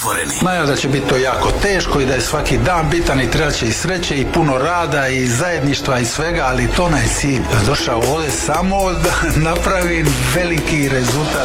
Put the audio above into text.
otvoreni. Naravno da će biti to jako teško i da je svaki dan bitan i trebat će i sreće i puno rada i zajedništva i svega, ali to nam je cilj. Došao ovdje samo da napravim veliki rezultat